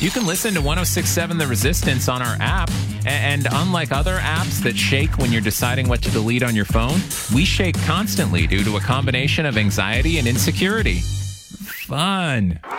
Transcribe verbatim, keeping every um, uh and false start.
You can listen to one oh six point seven The Resistance on our app. And unlike other apps that shake when you're deciding what to delete on your phone, we shake constantly due to a combination of anxiety and insecurity. Fun.